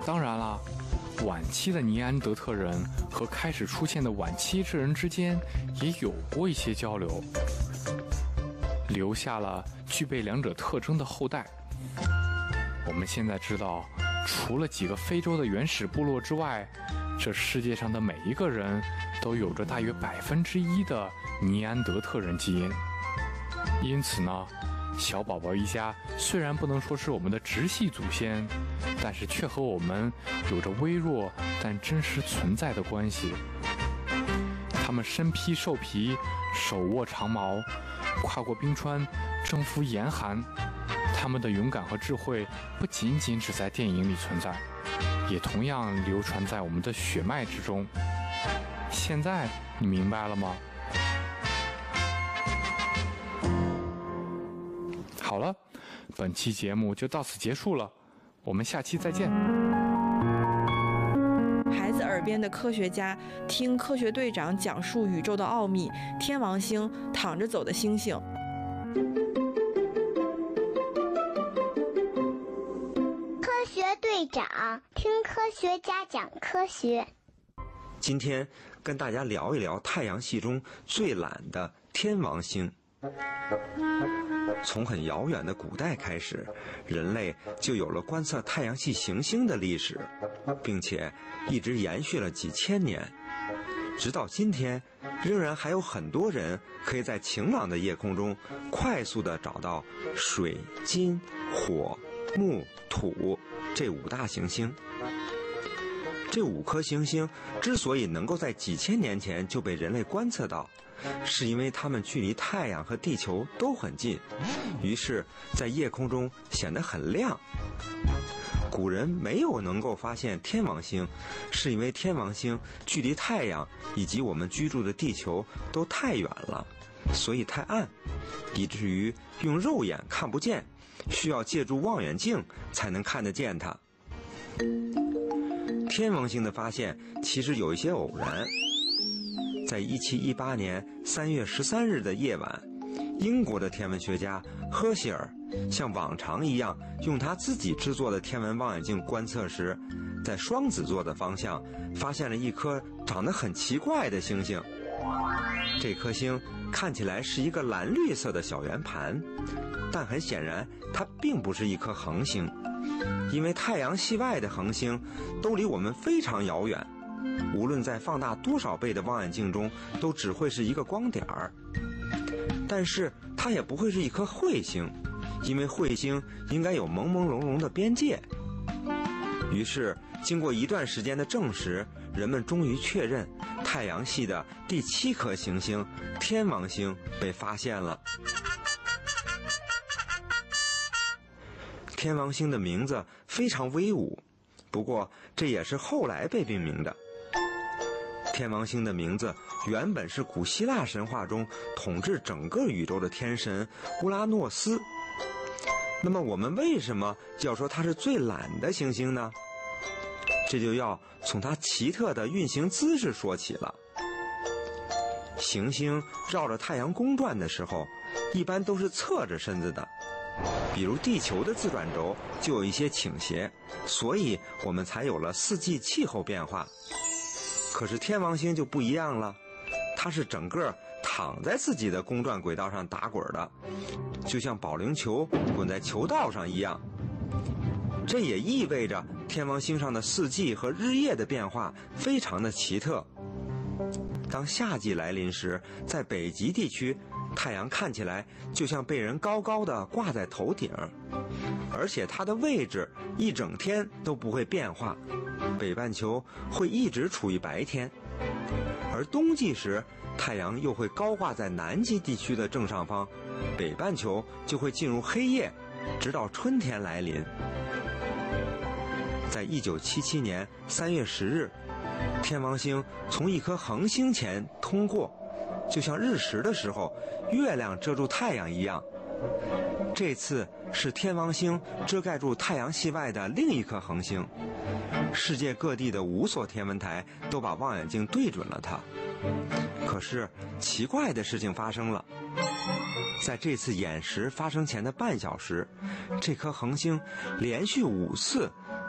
当然了，晚期的尼安德特人和开始出现的晚期智人之间也有过一些交流，留下了具备两者特征的后代。我们现在知道，除了几个非洲的原始部落之外，这世界上的每一个人都有着大约1%的尼安德特人基因。因此呢，小宝宝一家虽然不能说是我们的直系祖先，但是却和我们有着微弱但真实存在的关系。他们身披兽皮，手握长矛，跨过冰川，征服严寒。他们的勇敢和智慧不仅仅只在电影里存在，也同样流传在我们的血脉之中。现在你明白了吗？好了，本期节目就到此结束了，我们下期再见。 孩子耳边的科学家，听科学队长讲述宇宙的奥秘，天王星，躺着走的星星。 科学队长，听科学家讲科学。 今天跟大家聊一聊太阳系中最懒的天王星。从很遥远的古代开始，人类就有了观测太阳系行星的历史，并且一直延续了几千年。直到今天，仍然还有很多人可以在晴朗的夜空中快速地找到水、金、火、木、土这5大行星。这5颗行星之所以能够在几千年前就被人类观测到，是因为它们距离太阳和地球都很近，于是在夜空中显得很亮。古人没有能够发现天王星，是因为天王星距离太阳以及我们居住的地球都太远了，所以太暗，以至于用肉眼看不见，需要借助望远镜才能看得见它。天王星的发现其实有一些偶然。在1718年3月13日的夜晚，英国的天文学家赫歇尔像往常一样用他自己制作的天文望远镜观测时，在双子座的方向发现了一颗长得很奇怪的星星。这颗星看起来是一个蓝绿色的小圆盘，但很显然它并不是一颗恒星，因为太阳系外的恒星都离我们非常遥远，无论在放大多少倍的望远镜中都只会是一个光点儿。但是它也不会是一颗彗星，因为彗星应该有朦朦胧胧的边界。于是经过一段时间的证实，人们终于确认太阳系的第7颗行星天王星被发现了。天王星的名字非常威武，不过这也是后来被命名的。天王星的名字原本是古希腊神话中统治整个宇宙的天神乌拉诺斯。那么我们为什么要说它是最懒的行星呢？这就要从它奇特的运行姿势说起了。行星绕着太阳公转的时候，一般都是侧着身子的，比如地球的自转轴就有一些倾斜，所以我们才有了4季气候变化。可是天王星就不一样了，它是整个躺在自己的公转轨道上打滚的，就像保龄球滚在球道上一样。这也意味着天王星上的4季和日夜的变化非常的奇特。当夏季来临时，在北极地区，太阳看起来就像被人高高的挂在头顶，而且它的位置一整天都不会变化，北半球会一直处于白天。而冬季时，太阳又会高挂在南极地区的正上方，北半球就会进入黑夜，直到春天来临。在1977年3月10日，天王星从一颗恒星前通过，就像日食的时候月亮遮住太阳一样。这次是天王星遮盖住太阳系外的另一颗恒星，世界各地的5所天文台都把望远镜对准了它。可是奇怪的事情发生了，在这次眼食发生前的半小时，这颗恒星连续5次